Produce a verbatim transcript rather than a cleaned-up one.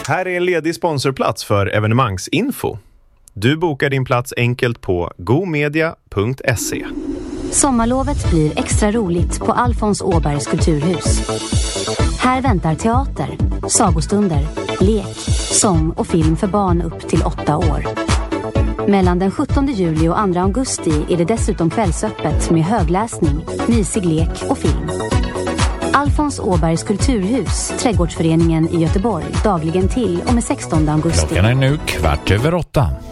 Här är en ledig sponsorplats för evenemangsinfo. Du bokar din plats enkelt på gomedia punkt se. Sommarlovet blir extra roligt på Alfons Åbergs kulturhus. Här väntar teater, sagostunder, lek, sång och film för barn upp till åtta år. Mellan den sjuttonde juli och andra augusti är det dessutom kvällsöppet med högläsning, mysig lek och film. Alfons Åbergs kulturhus, Trädgårdsföreningen i Göteborg, dagligen till och med sextonde augusti. Klockan är nu kvart över åtta.